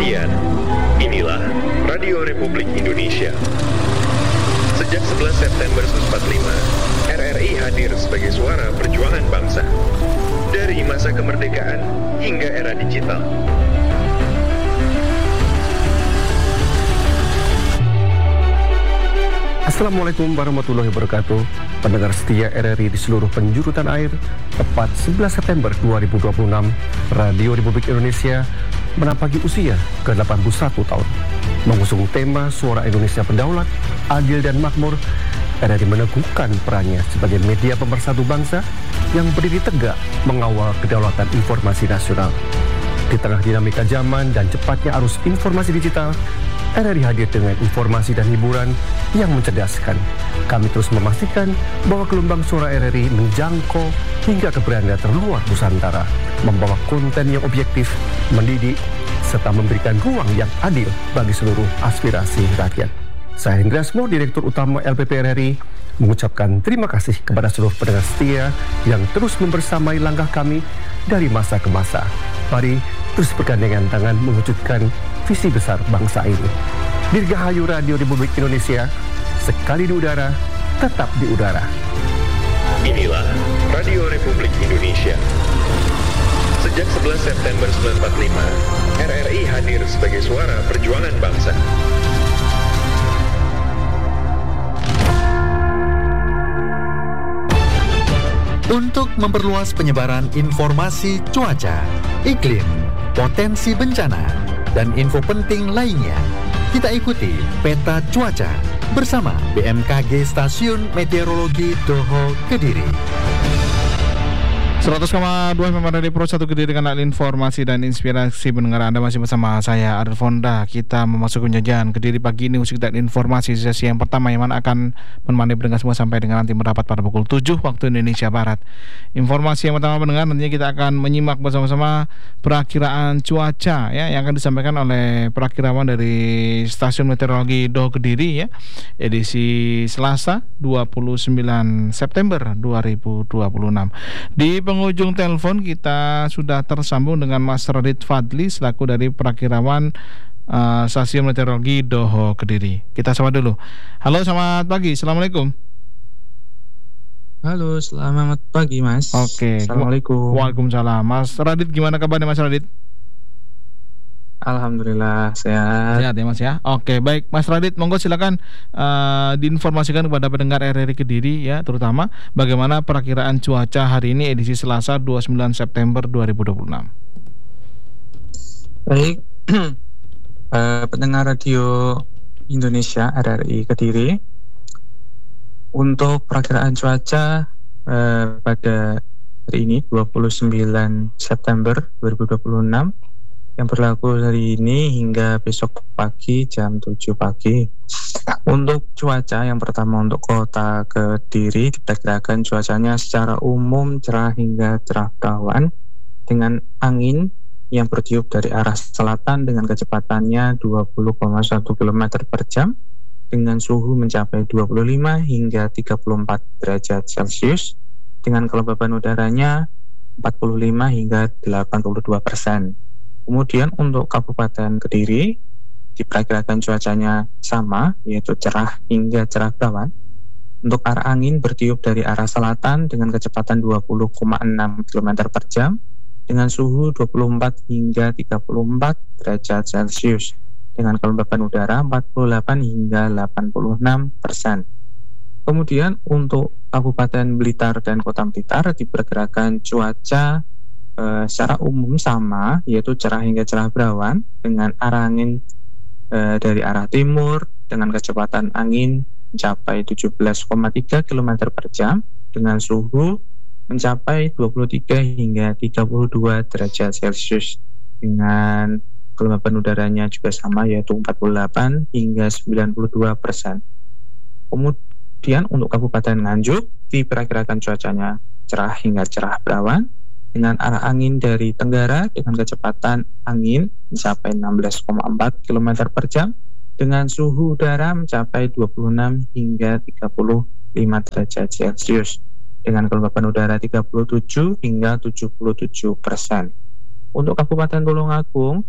sekalian, inilah Radio Republik Indonesia. Sejak 11 September 1945, RRI hadir sebagai suara perjuangan bangsa. Dari masa kemerdekaan hingga era digital. Assalamualaikum warahmatullahi wabarakatuh. Pendengar setia RRI di seluruh penjuru tanah air, tepat 11 September 2026, Radio Republik Indonesia menapaki usia ke-81 tahun. Mengusung tema Suara Indonesia Berdaulat, Adil dan Makmur, RRI meneguhkan perannya sebagai media pemersatu bangsa yang berdiri tegak mengawal kedaulatan informasi nasional. Di tengah dinamika zaman dan cepatnya arus informasi digital, RRI hadir dengan informasi dan hiburan yang mencerdaskan. Kami terus memastikan bahwa gelombang suara RRI menjangkau hingga ke beranda terluar Nusantara, membawa konten yang objektif, mendidik, serta memberikan ruang yang adil bagi seluruh aspirasi rakyat. Saya Hendra Asmo, Direktur Utama LPP RRI, mengucapkan terima kasih kepada seluruh pendengar setia yang terus membersamai langkah kami dari masa ke masa. Mari terus bergandengan tangan mewujudkan visi besar bangsa ini. Dirgahayu Radio Republik Indonesia, sekali di udara, tetap di udara. Inilah Radio Republik Indonesia. Sejak 11 September 1945, RRI hadir sebagai suara perjuangan bangsa. Untuk memperluas penyebaran informasi cuaca, iklim, potensi bencana, dan info penting lainnya, kita ikuti Peta Cuaca bersama BMKG Stasiun Meteorologi Doho Kediri. 100,2 FM Radio Pro 1 Kediri, kanal informasi dan inspirasi pendengar. Anda masih bersama saya Arif Fonda. Kita memasuki penjajahan Kediri pagi ini, musik dan informasi sesi yang pertama yang mana akan menemani pendengar semua sampai dengan nanti merapat pada pukul 7 waktu Indonesia Barat. Informasi yang pertama pendengar, nantinya kita akan menyimak bersama-sama perakiraan cuaca ya, yang akan disampaikan oleh perakirawan dari Stasiun Meteorologi Doho Kediri ya, edisi Selasa 29 September 2026. Di penghujung telepon kita sudah tersambung dengan Mas Radit Fadli selaku dari perakirawan Stasiun Meteorologi Doho Kediri. Kita sapa dulu. Halo, selamat pagi. Assalamualaikum. Halo, selamat pagi Mas. Oke. Assalamualaikum. Waalaikumsalam. Mas Radit, gimana kabarnya Mas Radit? Alhamdulillah sehat. Sehat ya Mas ya. Oke, baik Mas Radit, monggo silakan diinformasikan kepada pendengar RRI Kediri ya, terutama bagaimana perakiraan cuaca hari ini edisi Selasa 29 September 2026. Baik, pendengar Radio Indonesia RRI Kediri, untuk perakiraan cuaca pada hari ini 29 September 2026 yang berlaku hari ini hingga besok pagi jam 7 pagi. Untuk cuaca yang pertama untuk kota Kediri, diperkirakan cuacanya secara umum cerah hingga cerah berawan dengan angin yang bertiup dari arah selatan dengan kecepatannya 20,1 km per jam dengan suhu mencapai 25 hingga 34 derajat Celcius dengan kelembaban udaranya 45 hingga 82%. Kemudian untuk Kabupaten Kediri diperkirakan cuacanya sama, yaitu cerah hingga cerah berawan. Untuk arah angin bertiup dari arah selatan dengan kecepatan 20,6 km per jam dengan suhu 24 hingga 34 derajat Celcius dengan kelembaban udara 48 hingga 86%. Kemudian untuk Kabupaten Blitar dan Kota Blitar diperkirakan cuaca secara umum sama, yaitu cerah hingga cerah berawan dengan arah angin dari arah timur dengan kecepatan angin mencapai 17,3 km per jam dengan suhu mencapai 23 hingga 32 derajat Celcius dengan kelembaban udaranya juga sama, yaitu 48 hingga 92%. Kemudian untuk Kabupaten Nganjuk diperkirakan cuacanya cerah hingga cerah berawan dengan arah angin dari tenggara dengan kecepatan angin mencapai 16,4 km per jam dengan suhu udara mencapai 26 hingga 35 derajat Celcius dengan kelembapan udara 37 hingga 77%. Untuk Kabupaten Tulungagung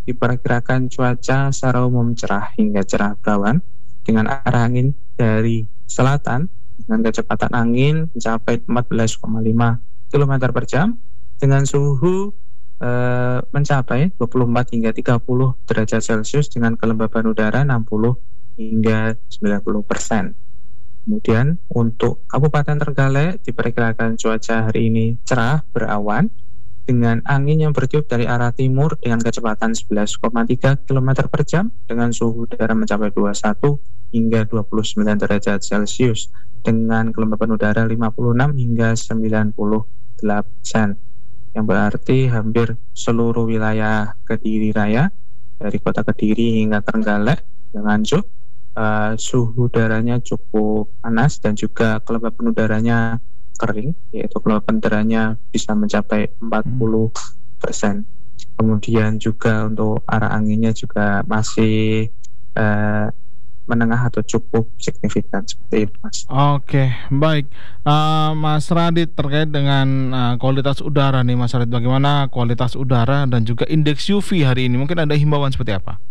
diperkirakan cuaca secara umum cerah hingga cerah berawan dengan arah angin dari selatan dengan kecepatan angin mencapai 14,5 km per jam dengan suhu mencapai 24 hingga 30 derajat Celcius dengan kelembaban udara 60 hingga 90%. Kemudian untuk Kabupaten Trenggalek diperkirakan cuaca hari ini cerah berawan dengan angin yang bertiup dari arah timur dengan kecepatan 11,3 km per jam dengan suhu udara mencapai 21 hingga 29 derajat Celcius dengan kelembapan udara 56 hingga 98%, yang berarti hampir seluruh wilayah Kediri Raya dari kota Kediri hingga Trenggalek dan Nganjuk suhu udaranya cukup panas dan juga kelembapan udaranya kering, yaitu kelembapan udaranya bisa mencapai 40%. Kemudian juga untuk arah anginnya juga masih menengah atau cukup signifikan seperti itu, Mas. Oke, baik. Mas Radit, terkait dengan kualitas udara nih, Mas Radit, bagaimana kualitas udara dan juga indeks UV hari ini? Mungkin ada himbauan seperti apa?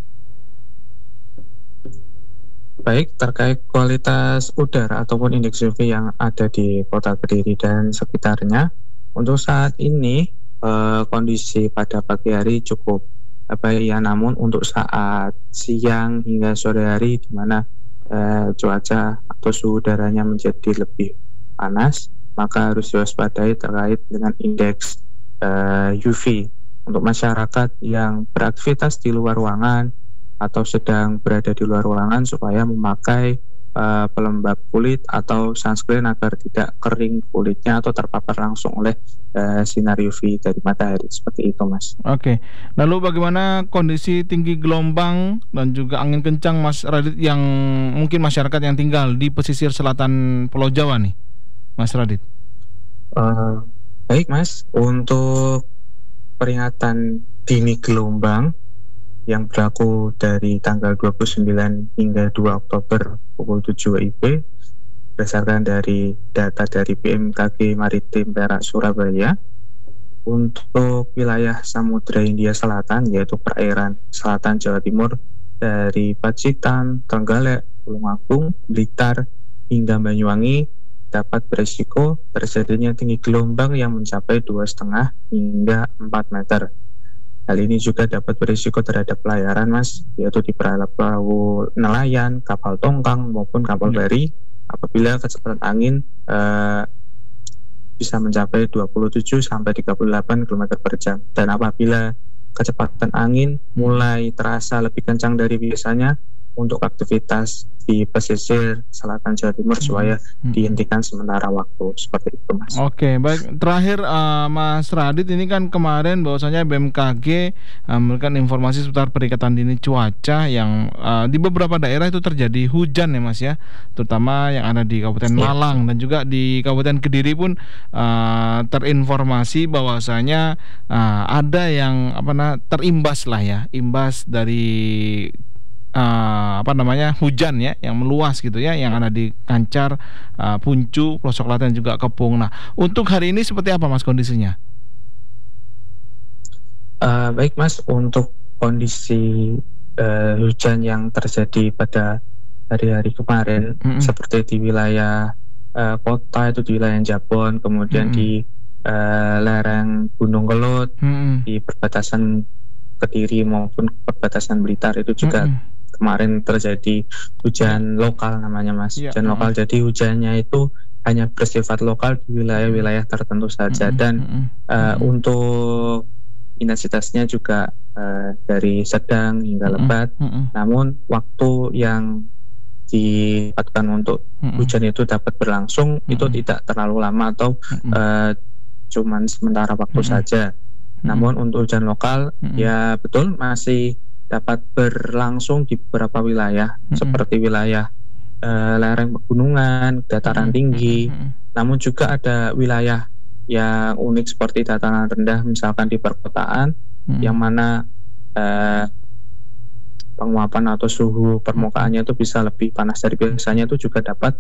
Baik, terkait kualitas udara ataupun indeks UV yang ada di Kota Kediri dan sekitarnya, untuk saat ini kondisi pada pagi hari cukup baik ya, namun untuk saat siang hingga sore hari di mana cuaca atau suhu udaranya menjadi lebih panas, maka harus diwaspadai terkait dengan indeks UV untuk masyarakat yang beraktivitas di luar ruangan atau sedang berada di luar ruangan supaya memakai pelembab kulit atau sunscreen agar tidak kering kulitnya atau terpapar langsung oleh sinar UV dari matahari, seperti itu, Mas. Oke, lalu bagaimana kondisi tinggi gelombang dan juga angin kencang, Mas Radit, yang mungkin masyarakat yang tinggal di pesisir selatan Pulau Jawa nih, Mas Radit? Baik, Mas, untuk peringatan dini gelombang yang berlaku dari tanggal 29 hingga 2 Oktober pukul 7 WIB berdasarkan dari data dari BMKG Maritim Perak Surabaya, untuk wilayah Samudra Hindia Selatan yaitu perairan selatan Jawa Timur dari Pacitan, Trenggalek, Tulungagung, Blitar hingga Banyuwangi dapat beresiko terjadinya tinggi gelombang yang mencapai 2,5 hingga 4 meter. Hal ini juga dapat berisiko terhadap pelayaran, Mas, yaitu di perahu nelayan, kapal tongkang maupun kapal bari apabila kecepatan angin bisa mencapai 27 sampai 38 km per jam. Dan apabila kecepatan angin mulai terasa lebih kencang dari biasanya, untuk aktivitas di pesisir selatan Jawa Timur supaya dihentikan sementara waktu, seperti itu, Mas. Oke, baik. Terakhir, Mas Radit, ini kan kemarin bahwasanya BMKG memberikan informasi seputar peringatan dini cuaca yang di beberapa daerah itu terjadi hujan ya, Mas ya, terutama yang ada di Kabupaten Malang dan juga di Kabupaten Kediri pun terinformasi bahwasanya ada yang terimbas lah ya, imbas dari hujan ya yang meluas gitu ya, yang ada di Kancar, Puncu, Pelosok Klaten juga Kepung. Nah, untuk hari ini seperti apa, Mas, kondisinya? Baik, Mas, untuk kondisi hujan yang terjadi pada hari-hari kemarin seperti di wilayah kota itu di wilayah Jabon, kemudian di lereng Gunung Kelut, di perbatasan Kediri maupun perbatasan Blitar itu juga kemarin terjadi hujan lokal namanya, Mas. Hujan lokal, jadi hujannya itu hanya bersifat lokal di wilayah-wilayah tertentu saja dan untuk intensitasnya juga dari sedang hingga lebat. Namun waktu yang didapatkan untuk hujan itu dapat berlangsung itu tidak terlalu lama atau cuman sementara waktu saja. Namun untuk hujan lokal ya betul masih dapat berlangsung di beberapa wilayah seperti wilayah lereng pegunungan, dataran tinggi. Namun juga ada wilayah yang unik seperti dataran rendah, misalkan di perkotaan yang mana penguapan atau suhu permukaannya itu bisa lebih panas dari biasanya, itu juga dapat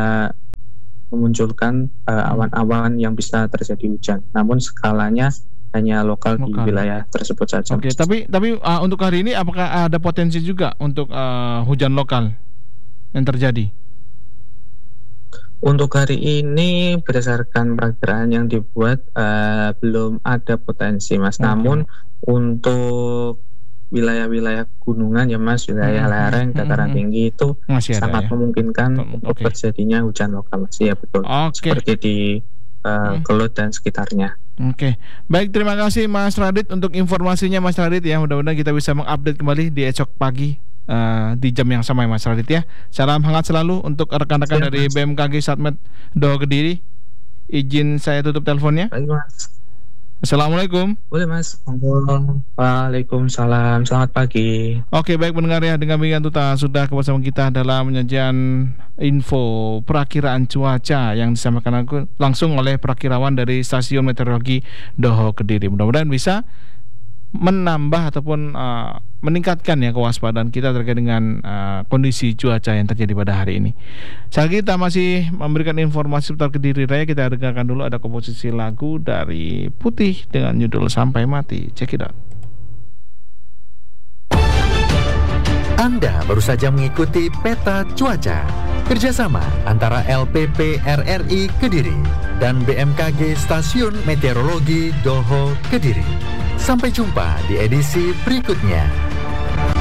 memunculkan awan-awan yang bisa terjadi hujan. Namun skalanya hanya lokal di Lokal. wilayah tersebut saja. Oke, Mas. tapi untuk hari ini apakah ada potensi juga untuk hujan lokal yang terjadi? Untuk hari ini berdasarkan perakiraan yang dibuat belum ada potensi, Mas. Oke. Namun untuk wilayah-wilayah gunungan ya, Mas, wilayah lereng, dataran tinggi itu Masih ada sangat ya. memungkinkan untuk Oke. terjadinya hujan lokal, Mas. Ya betul. Oke. Seperti di Kelut dan sekitarnya. Oke, baik, terima kasih Mas Radit untuk informasinya Mas Radit ya. Mudah-mudahan kita bisa mengupdate kembali di esok pagi di jam yang sama ya Mas Radit ya. Salam hangat selalu untuk rekan-rekan Siap, dari Mas. BMKG Satmet Doho Kediri. Izin saya tutup teleponnya. Baik, Mas. Assalamualaikum. Boleh, Mas. Waalaikumsalam. Selamat pagi. Oke, baik pendengar ya, dengan demikian Tuta sudah bersama kita dalam penyajian info perakiraan cuaca yang disampaikan langsung oleh perakirawan dari Stasiun Meteorologi Doho Kediri. Mudah-mudahan bisa menambah ataupun meningkatkan ya kewaspadaan kita terkait dengan kondisi cuaca yang terjadi pada hari ini. Saat kita masih memberikan informasi seputar Kediri Raya, kita dengarkan dulu ada komposisi lagu dari Putih dengan judul Sampai Mati. Check it out. Anda baru saja mengikuti Peta Cuaca, kerjasama antara LPP RRI Kediri dan BMKG Stasiun Meteorologi Doho Kediri. Sampai jumpa di edisi berikutnya.